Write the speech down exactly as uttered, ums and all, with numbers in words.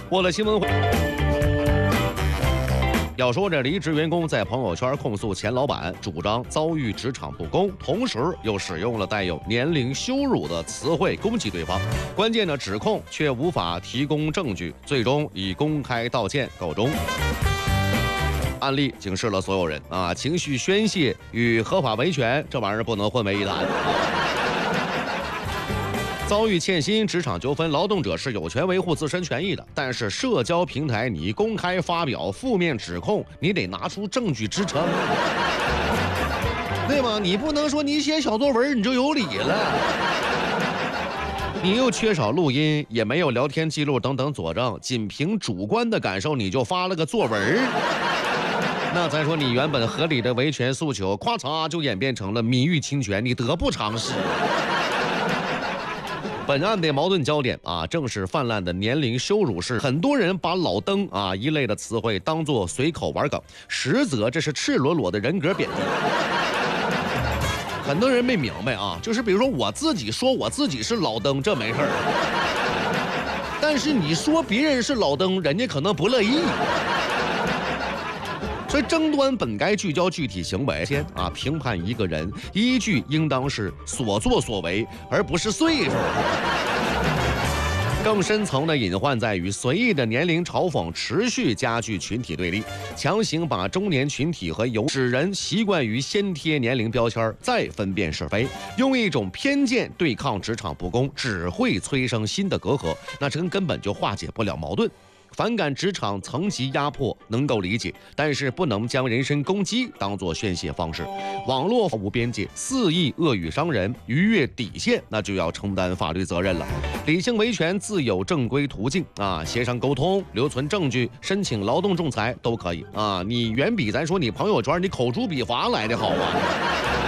我的新闻会。要说这离职员工在朋友圈控诉前老板，主张遭遇职场不公，同时又使用了带有年龄羞辱的词汇攻击对方，关键的指控却无法提供证据，最终以公开道歉告终。案例警示了所有人啊，情绪宣泄与合法维权这玩意儿不能混为一谈。遭遇欠薪职场纠纷，劳动者是有权维护自身权益的，但是社交平台你公开发表负面指控，你得拿出证据支撑，对吗？你不能说你写小作文你就有理了，你又缺少录音，也没有聊天记录等等佐证，仅凭主观的感受你就发了个作文，那再说你原本合理的维权诉求，咵嚓就演变成了名誉侵权，你得不偿失。本案的矛盾焦点啊，正是泛滥的年龄羞辱式，很多人把老登啊一类的词汇当作随口玩梗，实则这是赤裸裸的人格贬低。很多人没明白啊，就是比如说我自己说我自己是老登，这没事儿，但是你说别人是老登，人家可能不乐意。所以争端本该聚焦具体行为，先啊评判一个人，依据应当是所作所为，而不是岁数。更深层的隐患在于随意的年龄嘲讽持续加剧群体对立，强行把中年群体和有使人习惯于先贴年龄标签，再分辨是非，用一种偏见对抗职场不公，只会催生新的隔阂，那这根本就化解不了矛盾。反感职场层级压迫能够理解，但是不能将人身攻击当作宣泄方式。网络无边界，肆意恶语伤人，逾越底线，那就要承担法律责任了。理性维权自有正规途径啊，协商沟通、留存证据、申请劳动仲裁都可以啊。你远比咱说你朋友圈你口诛笔伐来的好啊。